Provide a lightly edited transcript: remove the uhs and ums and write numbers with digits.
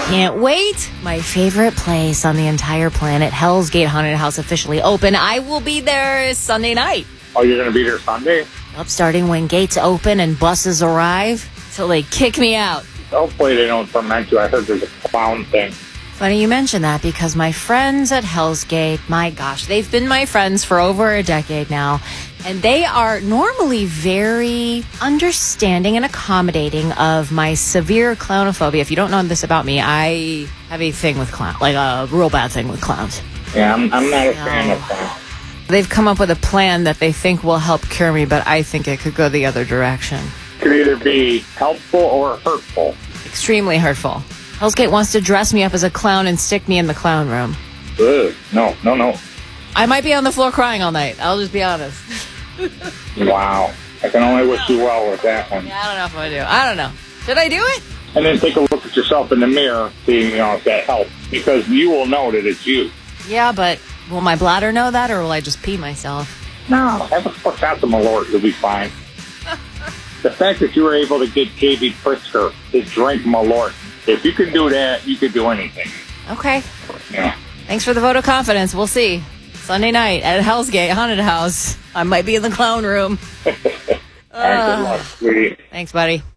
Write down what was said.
Can't wait. My favorite place on the entire planet, Hell's Gate Haunted House, officially open. I will be there Sunday night. Oh, you're going to be there Sunday? Up starting when gates open and buses arrive till they kick me out. Hopefully they don't torment you. I heard there's a clown thing. Funny you mention that because my friends at Hell's Gate, my gosh, they've been my friends for over a decade now. And they are normally very understanding and accommodating of my severe clownophobia. If you don't know this about me, I have a thing with clowns, like a real bad thing with clowns. Yeah, I'm not a fan of that. They've come up with a plan that they think will help cure me, but I think it could go the other direction. Could either be helpful or hurtful. Extremely hurtful. Hell's Gate wants to dress me up as a clown and stick me in the clown room. Ugh. No. I might be on the floor crying all night. I'll just be honest. Wow. I can only wish you well with that one. Yeah, I don't know if I do. I don't know. Should I do it? And then take a look at yourself in the mirror, see, if that helps. Because you will know that it's you. Yeah, but will my bladder know that, or will I just pee myself? No, have a fuck out the Malort. You'll be fine. The fact that you were able to get KB Pritzker to drink Malort, if you can do that, you can do anything. Okay. Yeah. Thanks for the vote of confidence. We'll see. Sunday night at Hell's Gate Haunted House. I might be in the clown room. All right, good luck, sweetie. Thanks, buddy.